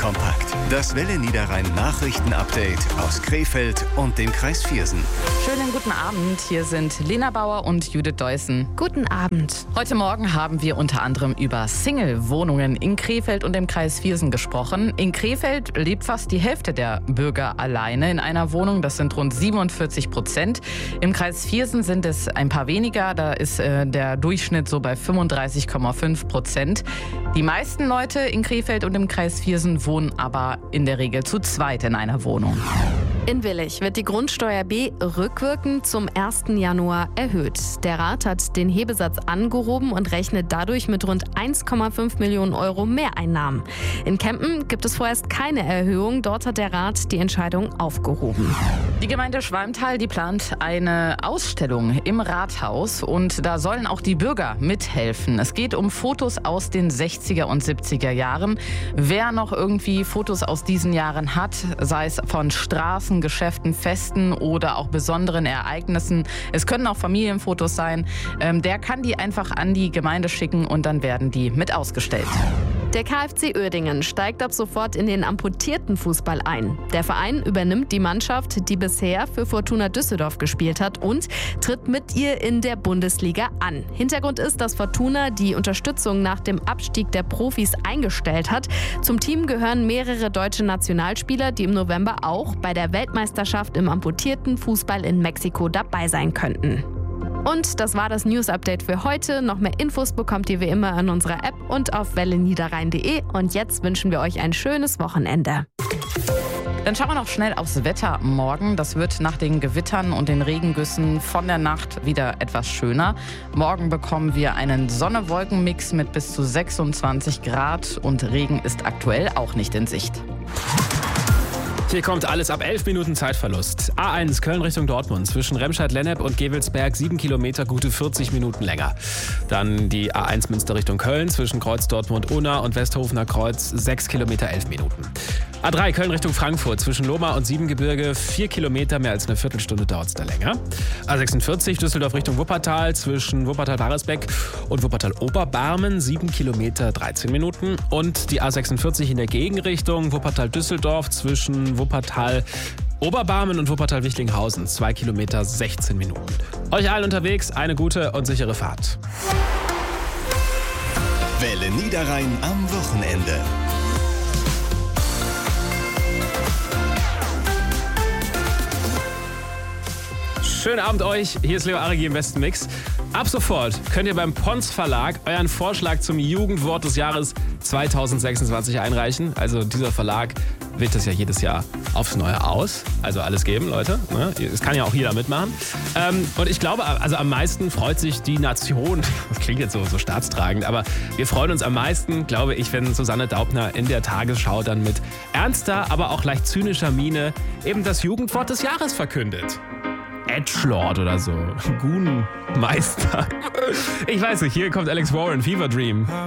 kompakt. Das Welle Niederrhein Nachrichten-Update aus Krefeld und dem Kreis Viersen. Schönen guten Abend. Hier sind Lena Bauer und Judith Deussen. Guten Abend. Heute Morgen haben wir unter anderem über Single-Wohnungen in Krefeld und dem Kreis Viersen gesprochen. In Krefeld lebt fast die Hälfte der Bürger alleine in einer Wohnung. Das sind rund 47%. Im Kreis Viersen sind es ein paar weniger. Da ist der Durchschnitt so bei 35,5%. Die meisten Leute in Krefeld und im Kreis Viersen wohnen aber in der Regel zu zweit in einer Wohnung. In Willich wird die Grundsteuer B rückwirkend zum 1. Januar erhöht. Der Rat hat den Hebesatz angehoben und rechnet dadurch mit rund 1,5 Millionen Euro Mehreinnahmen. In Kempen gibt es vorerst keine Erhöhung. Dort hat der Rat die Entscheidung aufgehoben. Die Gemeinde Schwalmtal, die plant eine Ausstellung im Rathaus und da sollen auch die Bürger mithelfen. Es geht um Fotos aus den 60er und 70er Jahren. Wer noch irgendwie Fotos aus diesen Jahren hat, sei es von Straßen, Geschäften, Festen oder auch besonderen Ereignissen, es können auch Familienfotos sein, der kann die einfach an die Gemeinde schicken und dann werden die mit ausgestellt. Der KfC Uerdingen steigt ab sofort in den amputierten Fußball ein. Der Verein übernimmt die Mannschaft, die bisher für Fortuna Düsseldorf gespielt hat und tritt mit ihr in der Bundesliga an. Hintergrund ist, dass Fortuna die Unterstützung nach dem Abstieg der Profis eingestellt hat. Zum Team gehören mehrere deutsche Nationalspieler, die im November auch bei der Weltmeisterschaft im amputierten Fußball in Mexiko dabei sein könnten. Und das war das News-Update für heute. Noch mehr Infos bekommt ihr wie immer in unserer App und auf welleniederrhein.de. Und jetzt wünschen wir euch ein schönes Wochenende. Dann schauen wir noch schnell aufs Wetter morgen. Das wird nach den Gewittern und den Regengüssen von der Nacht wieder etwas schöner. Morgen bekommen wir einen Sonne-Wolken-Mix mit bis zu 26 Grad und Regen ist aktuell auch nicht in Sicht. Hier kommt alles ab 11 Minuten Zeitverlust. A1 Köln Richtung Dortmund zwischen Remscheid-Lennep und Gevelsberg 7 Kilometer, gute 40 Minuten länger. Dann die A1 Münster Richtung Köln zwischen Kreuz Dortmund-Unna und Westhofener Kreuz 6 Kilometer, 11 Minuten. A3 Köln Richtung Frankfurt zwischen Lohmar und Siebengebirge 4 Kilometer, mehr als eine Viertelstunde dauert es da länger. A46 Düsseldorf Richtung Wuppertal zwischen Wuppertal-Baresbeck und Wuppertal-Oberbarmen 7 Kilometer, 13 Minuten. Und die A46 in der Gegenrichtung Wuppertal-Düsseldorf zwischen Wuppertal-Oberbarmen und Wuppertal-Wichlinghausen 2 Kilometer, 16 Minuten. Euch allen unterwegs eine gute und sichere Fahrt. Welle Niederrhein am Wochenende. Schönen Abend euch, hier ist Leo Arigi im Besten Mix. Ab sofort könnt ihr beim Pons Verlag euren Vorschlag zum Jugendwort des Jahres 2026 einreichen. Also dieser Verlag wählt das ja jedes Jahr aufs Neue aus. Also alles geben, Leute. Es kann ja auch jeder mitmachen. Und ich glaube, also am meisten freut sich die Nation, das klingt jetzt so staatstragend, aber wir freuen uns am meisten, glaube ich, wenn Susanne Daubner in der Tagesschau dann mit ernster, aber auch leicht zynischer Miene eben das Jugendwort des Jahres verkündet. Edgelord oder so. Goonmeister. Ich weiß nicht, hier kommt Alex Warren, Fever Dream.